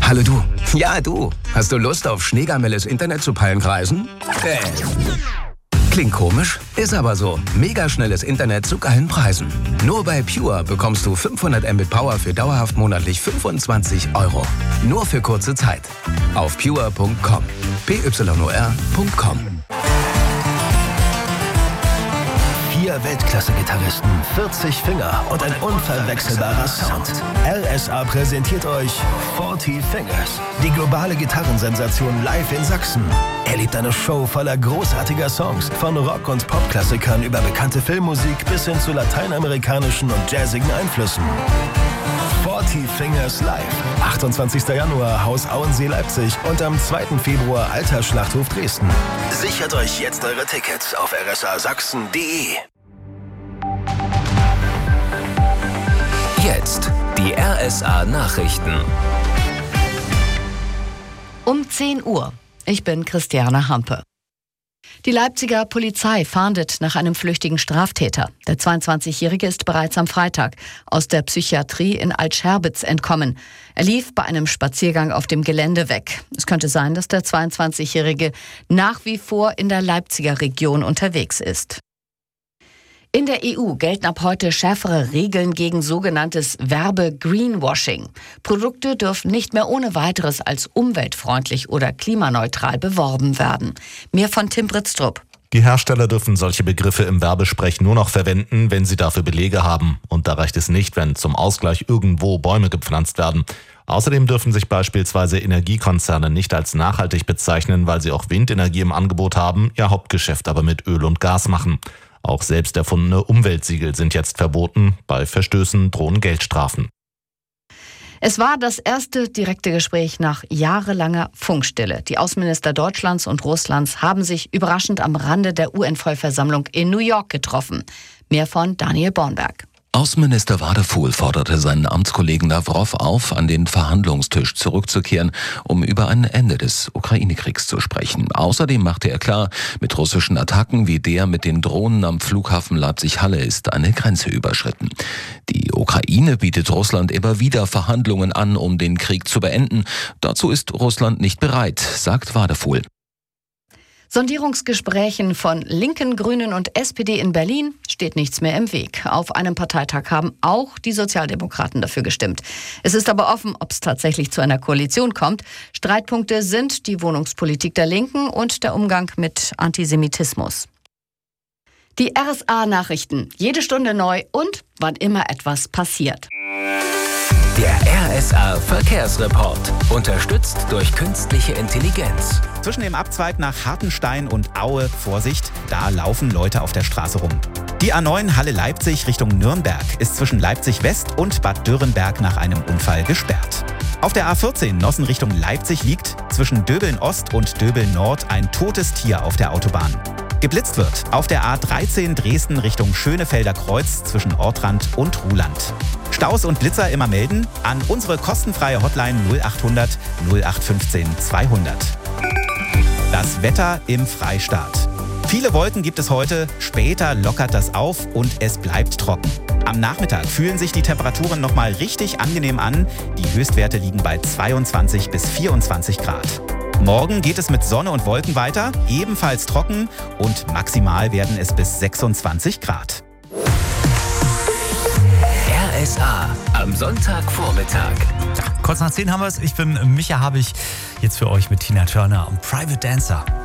Hallo du. Ja, du. Hast du Lust auf schneegamelles Internet zu Palmkreisen? Klingt komisch, ist aber so. Mega schnelles Internet zu geilen Preisen. Nur bei Pure bekommst du 500 Mbit Power für dauerhaft monatlich 25 €. Nur für kurze Zeit. Auf pure.com. pyor.com. 4 Weltklasse-Gitarristen, 40 Finger und ein unverwechselbarer Sound. RSA präsentiert euch 40 Fingers, die globale Gitarrensensation live in Sachsen. Erlebt eine Show voller großartiger Songs, von Rock- und Popklassikern über bekannte Filmmusik bis hin zu lateinamerikanischen und jazzigen Einflüssen. 40 Fingers live. 28. Januar Haus Auensee Leipzig und am 2. Februar Alter Schlachthof Dresden. Sichert euch jetzt eure Tickets auf rsasachsen.de. Jetzt die RSA Nachrichten. Um 10 Uhr. Ich bin Christiane Hampe. Die Leipziger Polizei fahndet nach einem flüchtigen Straftäter. Der 22-Jährige ist bereits am Freitag aus der Psychiatrie in Altscherbitz entkommen. Er lief bei einem Spaziergang auf dem Gelände weg. Es könnte sein, dass der 22-Jährige nach wie vor in der Leipziger Region unterwegs ist. In der EU gelten ab heute schärfere Regeln gegen sogenanntes Werbe-Greenwashing. Produkte dürfen nicht mehr ohne weiteres als umweltfreundlich oder klimaneutral beworben werden. Mehr von Tim Britztrup. Die Hersteller dürfen solche Begriffe im Werbesprech nur noch verwenden, wenn sie dafür Belege haben. Und da reicht es nicht, wenn zum Ausgleich irgendwo Bäume gepflanzt werden. Außerdem dürfen sich beispielsweise Energiekonzerne nicht als nachhaltig bezeichnen, weil sie auch Windenergie im Angebot haben, ihr Hauptgeschäft aber mit Öl und Gas machen. Auch selbst erfundene Umweltsiegel sind jetzt verboten. Bei Verstößen drohen Geldstrafen. Es war das erste direkte Gespräch nach jahrelanger Funkstille. Die Außenminister Deutschlands und Russlands haben sich überraschend am Rande der UN-Vollversammlung in New York getroffen. Mehr von Daniel Bornberg. Außenminister Wadefuhl forderte seinen Amtskollegen Lawrow auf, an den Verhandlungstisch zurückzukehren, um über ein Ende des Ukraine-Kriegs zu sprechen. Außerdem machte er klar, mit russischen Attacken wie der mit den Drohnen am Flughafen Leipzig-Halle ist eine Grenze überschritten. Die Ukraine bietet Russland immer wieder Verhandlungen an, um den Krieg zu beenden. Dazu ist Russland nicht bereit, sagt Wadefuhl. Sondierungsgesprächen von Linken, Grünen und SPD in Berlin steht nichts mehr im Weg. Auf einem Parteitag haben auch die Sozialdemokraten dafür gestimmt. Es ist aber offen, ob es tatsächlich zu einer Koalition kommt. Streitpunkte sind die Wohnungspolitik der Linken und der Umgang mit Antisemitismus. Die RSA-Nachrichten, jede Stunde neu und wann immer etwas passiert. Der RSA Verkehrsreport, unterstützt durch künstliche Intelligenz. Zwischen dem Abzweig nach Hartenstein und Aue, Vorsicht, da laufen Leute auf der Straße rum. Die A9 Halle Leipzig Richtung Nürnberg ist zwischen Leipzig West und Bad Dürrenberg nach einem Unfall gesperrt. Auf der A14 Nossen Richtung Leipzig liegt zwischen Döbeln Ost und Döbeln Nord ein totes Tier auf der Autobahn. Geblitzt wird auf der A13 Dresden Richtung Schönefelder Kreuz zwischen Ortrand und Ruhland. Staus und Blitzer immer melden an unsere kostenfreie Hotline 0800 0815 200. Das Wetter im Freistaat. Viele Wolken gibt es heute, später lockert das auf und es bleibt trocken. Am Nachmittag fühlen sich die Temperaturen nochmal richtig angenehm an. Die Höchstwerte liegen bei 22 bis 24 Grad. Morgen geht es mit Sonne und Wolken weiter, ebenfalls trocken und maximal werden es bis 26 Grad. RSA am Sonntagvormittag. Ja, kurz nach 10 haben wir es. Ich bin Micha Habich, jetzt für euch mit Tina Turner und Private Dancer.